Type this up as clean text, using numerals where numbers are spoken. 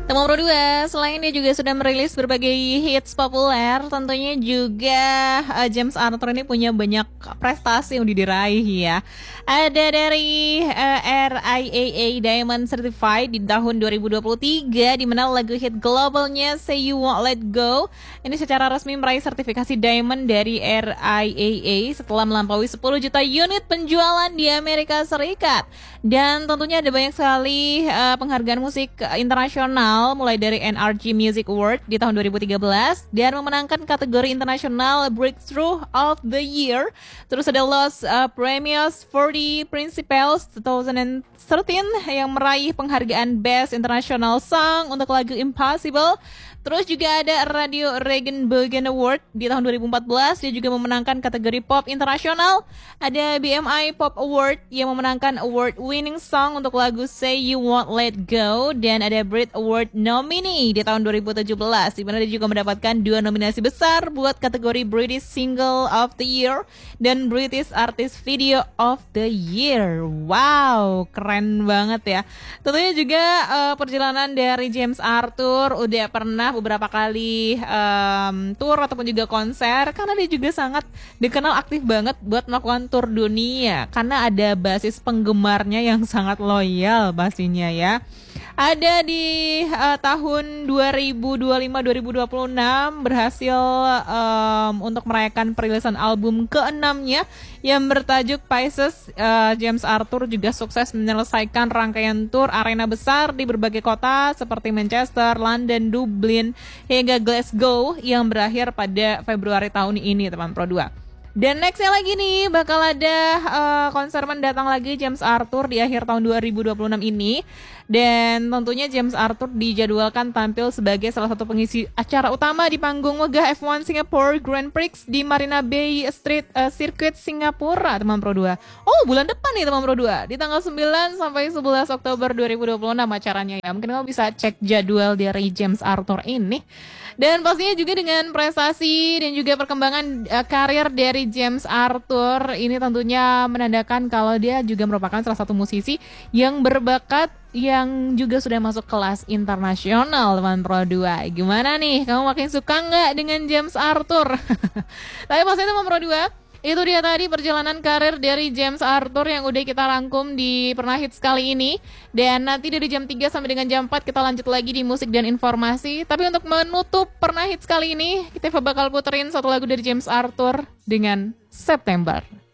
Teman Pro 2, selain dia juga sudah merilis berbagai hits populer, tentunya juga James Arthur ini punya banyak prestasi yang diraih ya. Ada dari RIAA Diamond Certified di tahun 2023, di mana lagu hit globalnya Say You Won't Let Go ini secara resmi meraih sertifikasi Diamond dari RIAA setelah melampaui 10 juta unit penjualan di Amerika Serikat. Dan tentunya ada banyak sekali penghargaan musik internasional, mulai dari NRG Music Award di tahun 2013 dan memenangkan kategori internasional Breakthrough of the Year. Terus ada Los Premios 40 Principales 2013 yang meraih penghargaan Best International Song untuk lagu Impossible. Terus juga ada Radio Regenbogen Award di tahun 2014, dia juga memenangkan kategori pop internasional. Ada BMI Pop Award yang memenangkan award winning song untuk lagu Say You Won't Let Go, dan ada Brit Award nominee di tahun 2017, di mana dia juga mendapatkan 2 nominasi besar buat kategori British Single of the Year dan British Artist Video of the Year. Wow, keren banget ya. Tentunya juga perjalanan dari James Arthur udah pernah beberapa kali tour ataupun juga konser, karena dia juga sangat dikenal aktif banget buat melakukan tour dunia karena ada basis penggemarnya yang sangat loyal pastinya ya. Ada di tahun 2025-2026 berhasil untuk merayakan perilisan album ke-6-nya yang bertajuk Pisces. James Arthur juga sukses menyelesaikan rangkaian tur arena besar di berbagai kota seperti Manchester, London, Dublin, hingga Glasgow yang berakhir pada Februari tahun ini, teman Pro 2. Dan nextnya lagi nih bakal ada konser mendatang lagi James Arthur di akhir tahun 2026 ini. Dan tentunya James Arthur dijadwalkan tampil sebagai salah satu pengisi acara utama di panggung megah F1 Singapore Grand Prix di Marina Bay Street Circuit Singapura, teman Pro 2. Oh, bulan depan nih teman Pro 2, di tanggal 9 sampai 11 Oktober 2026 acaranya ya. Mungkin kamu bisa cek jadwal dari James Arthur ini. Dan pastinya juga dengan prestasi dan juga perkembangan karir dari James Arthur ini tentunya menandakan kalau dia juga merupakan salah satu musisi yang berbakat, yang juga sudah masuk kelas internasional, teman Pro 2. Gimana nih, kamu makin suka nggak dengan James Arthur? Tapi pastinya teman Pro 2, itu dia tadi perjalanan karir dari James Arthur yang udah kita rangkum di Pernah Hits kali ini. Dan nanti dari jam 3 sampai dengan jam 4 kita lanjut lagi di musik dan informasi. Tapi untuk menutup Pernah Hits kali ini, kita bakal puterin satu lagu dari James Arthur dengan September.